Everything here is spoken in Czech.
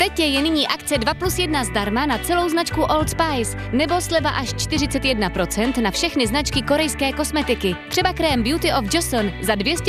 Zetě je nyní akce 2+1 zdarma na celou značku Old Spice, nebo sleva až 41% na všechny značky korejské kosmetiky. Třeba krém Beauty of Joseon za 200